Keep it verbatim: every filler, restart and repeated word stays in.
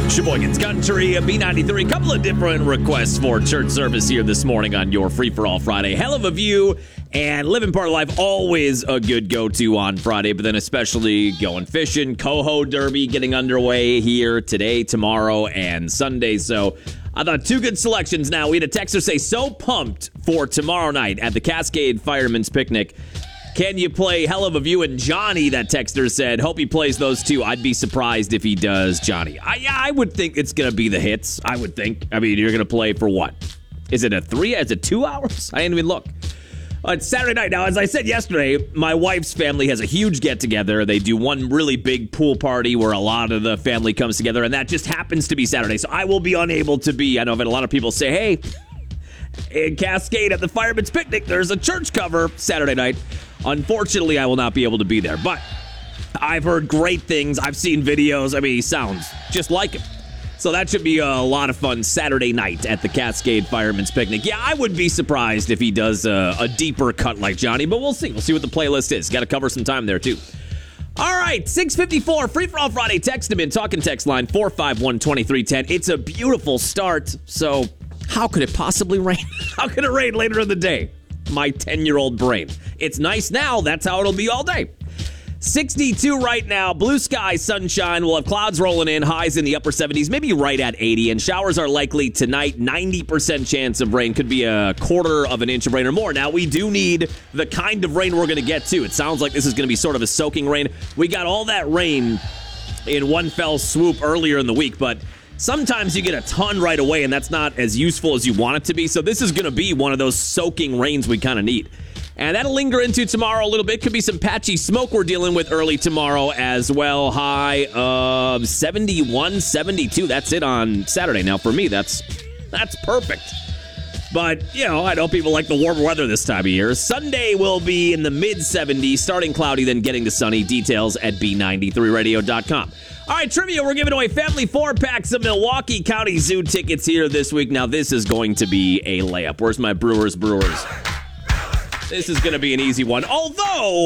Sheboygan's Country, B ninety-three. A couple of different requests for church service here this morning on your Free for All Friday. Hell of a view and living part of life, always a good go-to on Friday, but then especially going fishing. Coho Derby getting underway here today, tomorrow, and Sunday. So I thought two good selections. Now, we had a texter say, so pumped for tomorrow night at the Cascade Fireman's Picnic. Can you play Hell of a View? And Johnny, that texter said, hope he plays those two. I'd be surprised if he does, Johnny. I, yeah, I would think it's going to be the hits. I would think. I mean, you're going to play for what? Is it a three? Is it two hours? I didn't even look. Uh, it's Saturday night. Now, as I said yesterday, my wife's family has a huge get-together. They do one really big pool party where a lot of the family comes together, and that just happens to be Saturday. So I will be unable to be. I know I've had a lot of people say, hey, in Cascade at the Fireman's Picnic, there's a church cover Saturday night. Unfortunately, I will not be able to be there, but I've heard great things. I've seen videos. I mean, he sounds just like him. So that should be a lot of fun Saturday night at the Cascade Fireman's Picnic. Yeah, I would be surprised if he does a, a deeper cut like Johnny, but we'll see. We'll see what the playlist is. Got to cover some time there, too. All right, six fifty-four, Free for All Friday. Text him in, talking text line four five one, two three one zero. It's a beautiful start, so how could it possibly rain? How could it rain later in the day? My ten-year-old brain. It's nice now. That's how it'll be all day. sixty-two right now. Blue sky, sunshine. We'll have clouds rolling in. Highs in the upper seventies, maybe right at eighty. And showers are likely tonight. ninety percent chance of rain. Could be a quarter of an inch of rain or more. Now, we do need the kind of rain we're going to get to. It sounds like this is going to be sort of a soaking rain. We got all that rain in one fell swoop earlier in the week, but sometimes you get a ton right away, and that's not as useful as you want it to be. So this is going to be one of those soaking rains we kind of need. And that'll linger into tomorrow a little bit. Could be some patchy smoke we're dealing with early tomorrow as well. High of seventy-one, seventy-two. That's it on Saturday. Now, for me, that's that's perfect. But, you know, I know people like the warmer weather this time of year. Sunday will be in the mid-seventies, starting cloudy, then getting to sunny. Details at B ninety-three radio dot com. All right, trivia, we're giving away family four-packs of Milwaukee County Zoo tickets here this week. Now, this is going to be a layup. Where's my Brewers, Brewers? This is going to be an easy one. Although